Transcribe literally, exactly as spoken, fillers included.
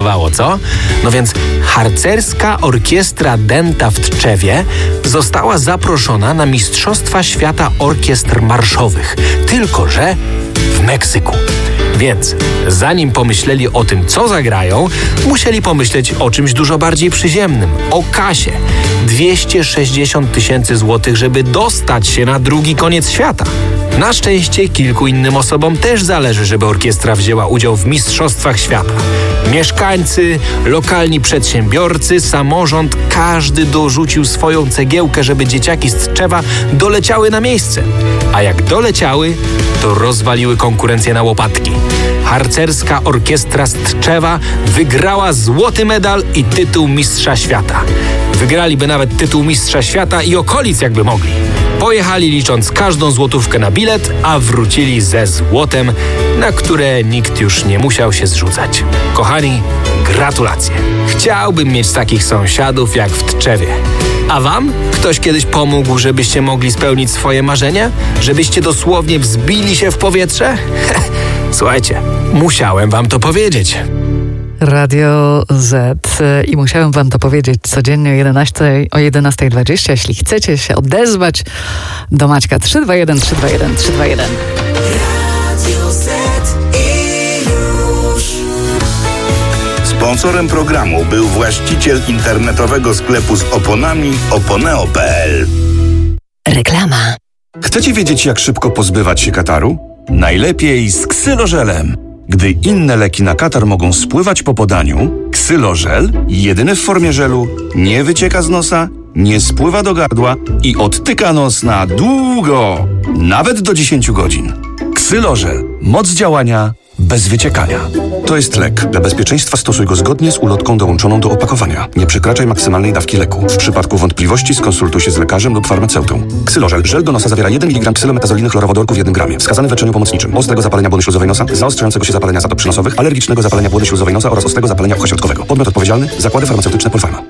pasowało, co? No więc harcerska orkiestra dęta w Tczewie została zaproszona na Mistrzostwa Świata Orkiestr Marszowych. Tylko że w Meksyku. Więc zanim pomyśleli o tym, co zagrają, musieli pomyśleć o czymś dużo bardziej przyziemnym. O kasie. dwieście sześćdziesiąt tysięcy złotych, żeby dostać się na drugi koniec świata. Na szczęście kilku innym osobom też zależy, żeby orkiestra wzięła udział w Mistrzostwach Świata. Mieszkańcy, lokalni przedsiębiorcy, samorząd, każdy dorzucił swoją cegiełkę, żeby dzieciaki z Tczewa doleciały na miejsce. A jak doleciały, to rozwaliły konkurencję na łopatki. Harcerska orkiestra z Tczewa wygrała złoty medal i tytuł mistrza świata. Wygraliby nawet tytuł mistrza świata i okolic, jakby mogli. Pojechali licząc każdą złotówkę na bilet, a wrócili ze złotem, na które nikt już nie musiał się zrzucać. Kochani, gratulacje. Chciałbym mieć takich sąsiadów jak w Tczewie. A wam? Ktoś kiedyś pomógł, żebyście mogli spełnić swoje marzenia? Żebyście dosłownie wzbili się w powietrze? Słuchajcie, musiałem wam to powiedzieć. Radio Z i musiałem wam to powiedzieć codziennie o jedenastej, o jedenastej dwadzieścia. Jeśli chcecie się odezwać do Maćka trzy dwa jeden trzy dwa jeden trzy dwa jeden. Radio Z i już. Sponsorem programu był właściciel internetowego sklepu z oponami oponeo kropka pe el. Reklama. Chcecie wiedzieć, jak szybko pozbywać się kataru? Najlepiej z ksylożelem. Gdy inne leki na katar mogą spływać po podaniu, ksylożel, jedyny w formie żelu, nie wycieka z nosa, nie spływa do gardła i odtyka nos na długo, nawet do dziesięć godzin. Ksylożel. Moc działania bez wyciekania. To jest lek. Dla bezpieczeństwa stosuj go zgodnie z ulotką dołączoną do opakowania. Nie przekraczaj maksymalnej dawki leku. W przypadku wątpliwości skonsultuj się z lekarzem lub farmaceutą. Ksylożel. Żel do nosa zawiera jeden miligram ksylometazolinnych chlorowodorku w jednym gramie. Wskazany w leczeniu pomocniczym. Ostrego zapalenia błony śluzowej nosa, zaostrzającego się zapalenia zatop przynosowych, alergicznego zapalenia błony śluzowej nosa oraz ostrego zapalenia ucha środkowego. Podmiot odpowiedzialny. Zakłady farmaceutyczne Polpharma.